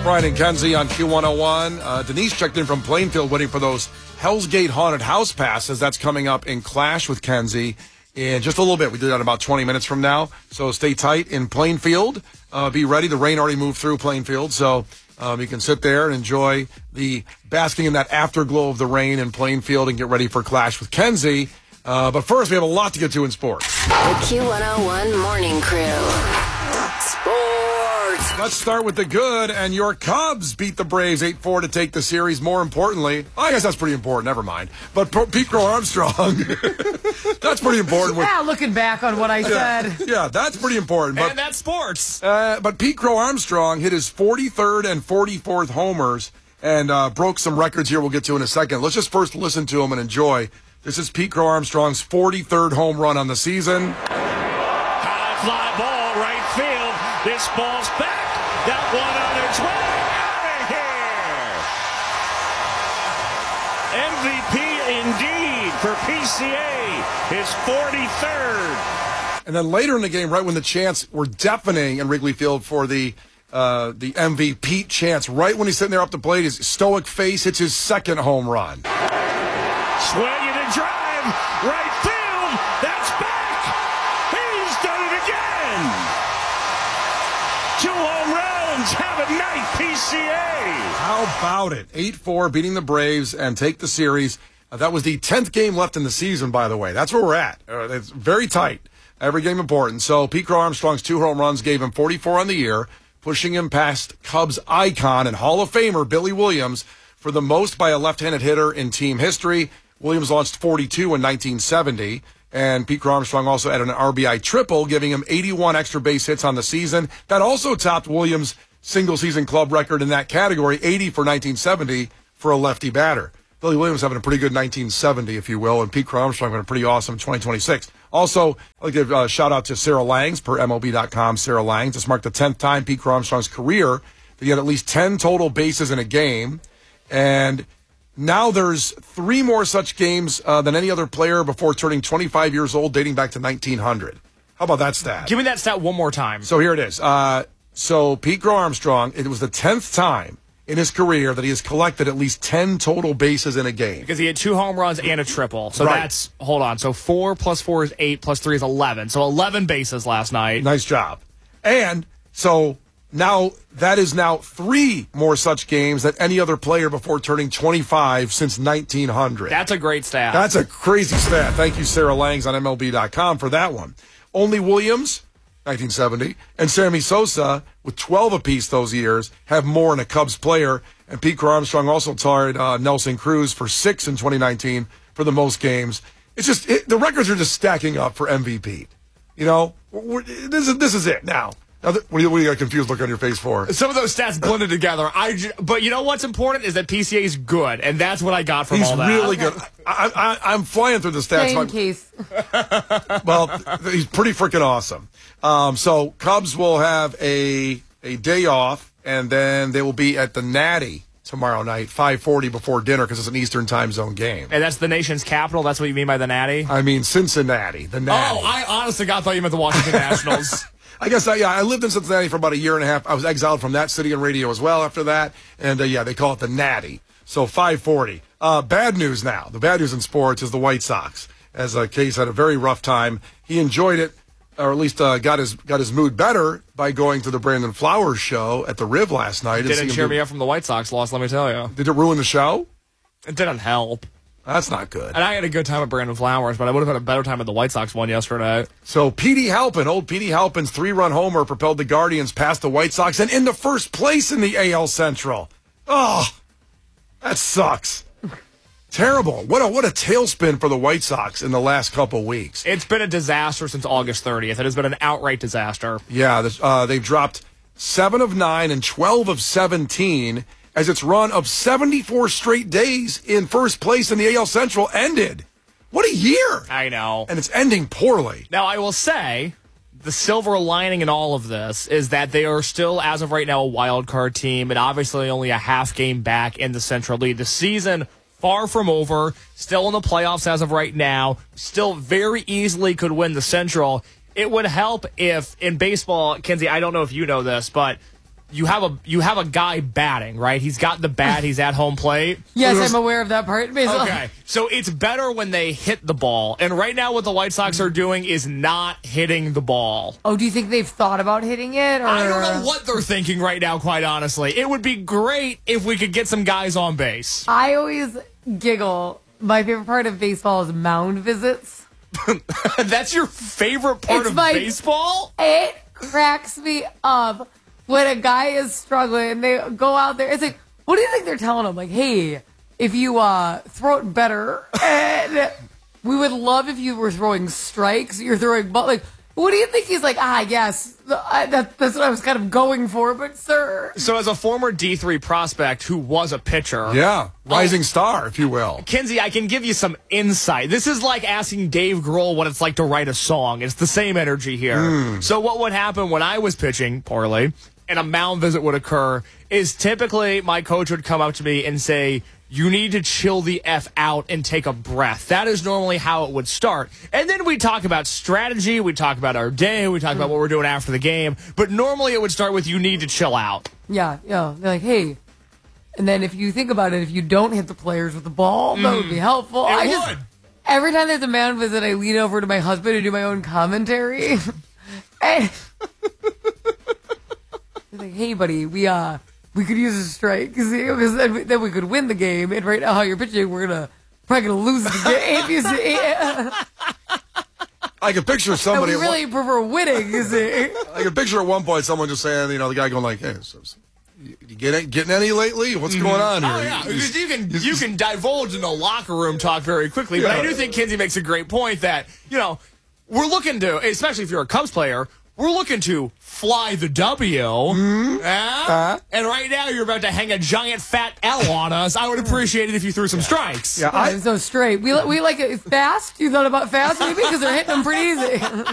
Brian and Kenzie on Q101. Denise checked in from Plainfield waiting for those Hell's Gate Haunted House passes. That's coming up in Clash with Kenzie in just a little bit. We do that in about 20 minutes from now. So stay tight in Plainfield. Be ready. The rain already moved through Plainfield. So you can sit there and enjoy the basking in that afterglow of the rain in Plainfield and get ready for Clash with Kenzie. But first, we have a lot to get to in sports. The Q101 Morning Crew. Sports. Let's start with the good, and your Cubs beat the Braves 8-4 to take the series. More importantly, I guess that's pretty important, never mind. But Pete Crow Armstrong, that's pretty important. Looking back on what I said. Yeah, that's pretty important. But, and that's sports. But Pete Crow Armstrong hit his 43rd and 44th homers and broke some records here we'll get to in a second. Let's just first listen to him and enjoy. This is Pete Crow Armstrong's 43rd home run on the season. High fly ball, right field. This ball's back. That one on its way. Out of here. MVP indeed for PCA. His 43rd. And then later in the game, right when the chants were deafening in Wrigley Field for the MVP chants, right when he's sitting there up the plate, his stoic face hits his second home run. Swinging and drive, right field, that's back. He's done it again. 2 home runs, have a night, PCA. How about it? 8-4, beating the Braves and take the series. That was the 10th game left in the season, by the way. That's where we're at. It's very tight. Every game important. So Pete Crow Armstrong's 2 home runs gave him 44 on the year, pushing him past Cubs icon and Hall of Famer Billy Williams for the most by a left-handed hitter in team history. Williams launched 42 in 1970, and Pete Crow Armstrong also had an RBI triple, giving him 81 extra base hits on the season. That also topped Williams' single-season club record in that category, 80 for 1970 for a lefty batter. Billy Williams having a pretty good 1970, if you will, and Pete Crow Armstrong having a pretty awesome 2026. Also, I'd like to give a shout-out to Sarah Langs, per MLB.com, Sarah Langs. This marked the 10th time Pete Crow Armstrong's career that he had at least 10 total bases in a game, and now there's 3 more such games than any other player before turning 25 years old, dating back to 1900. How about that stat? Give me that stat one more time. So here it is. So Pete Crow Armstrong, it was the 10th time in his career that he has collected at least 10 total bases in a game. Because he had 2 home runs and a triple. So that's, hold on, so 4 plus 4 is 8 plus 3 is 11. So 11 bases last night. Nice job. And so now that is now 3 more such games than any other player before turning 25 since 1900. That's a great stat. That's a crazy stat. Thank you, Sarah Langs on MLB.com for that one. Only Williams, 1970, and Sammy Sosa, with 12 apiece those years, have more in a Cubs player. And Pete Crow Armstrong also tied Nelson Cruz for 6 in 2019 for the most games. It's just the records are just stacking up for MVP. You know, this is it now. Now, what do you got a confused look on your face for? Some of those stats blended together. But you know what's important is that PCA is good, and that's what I got from all that. He's really good. I'm flying through the stats. Same case. Well, he's pretty freaking awesome. So Cubs will have a day off, and then they will be at the Natty tomorrow night, 5:40 before dinner, because it's an Eastern time zone game. And that's the nation's capital? That's what you mean by the Natty? I mean Cincinnati, the Natty. Oh, I honestly thought you meant the Washington Nationals. I guess, I lived in Cincinnati for about a year and a half. I was exiled from that city and radio as well after that. And, they call it the Natty. So 5:40. Bad news now. The bad news in sports is the White Sox. As Case had a very rough time. He enjoyed it, or at least got his mood better by going to the Brandon Flowers show at the Riv last night. It didn't cheer me up from the White Sox loss, let me tell you. Did it ruin the show? It didn't help. That's not good. And I had a good time at Brandon Flowers, but I would have had a better time at the White Sox one yesterday. So Petey Halpin, old Petey Halpin's 3-run homer propelled the Guardians past the White Sox and into first place in the AL Central. Oh, that sucks. Terrible. What a tailspin for the White Sox in the last couple weeks. It's been a disaster since August 30th. It has been an outright disaster. Yeah, they've dropped 7 of 9 and 12 of 17 as its run of 74 straight days in first place in the AL Central ended. What a year! I know. And it's ending poorly. Now, I will say, the silver lining in all of this is that they are still, as of right now, a wild card team, and obviously only a half game back in the Central League. The season far from over, still in the playoffs as of right now, still very easily could win the Central. It would help if, in baseball, Kenzie, I don't know if you know this, but you have a guy batting, right? He's got the bat. He's at home plate. Yes, I'm aware of that part. Okay, so it's better when they hit the ball. And right now what the White Sox are doing is not hitting the ball. Oh, do you think they've thought about hitting it? Or? I don't know what they're thinking right now, quite honestly. It would be great if we could get some guys on base. I always giggle. My favorite part of baseball is mound visits. That's your favorite part of baseball? It cracks me up when a guy is struggling and they go out there. It's like, what do you think they're telling him? Like, hey, if you throw it better, and we would love if you were throwing strikes. You're throwing, but like, what do you think? He's like, yes, that's what I was kind of going for, but sir. So as a former D3 prospect who was a pitcher. Yeah, rising star, if you will. Kinsey, I can give you some insight. This is like asking Dave Grohl what it's like to write a song. It's the same energy here. So what would happen when I was pitching poorly and a mound visit would occur is typically my coach would come up to me and say, you need to chill the F out and take a breath. That is normally how it would start. And then we talk about strategy, we talk about our day, we talk about what we're doing after the game. But normally it would start with, you need to chill out. Yeah. They're like, hey. And then if you think about it, if you don't hit the players with the ball, that would be helpful. It would. Every time there's a mound visit, I lean over to my husband and do my own commentary. And he's like, hey, buddy, we could use a strike because then we could win the game. And right now, how you're pitching, we're probably gonna lose the game. You see? I can picture somebody. And we really prefer winning. You see? I can picture at one point someone just saying, the guy going like, "Hey, you getting any lately? What's going on here?" Oh yeah, because you can divulge into locker room talk very quickly. But I do think Kinsey makes a great point that we're looking to, especially if you're a Cubs player. We're looking to fly the W. And right now you're about to hang a giant fat L on us. I would appreciate it if you threw some strikes. Yeah, I'm so straight. We like it fast. You thought about fast maybe because they're hitting them pretty easy.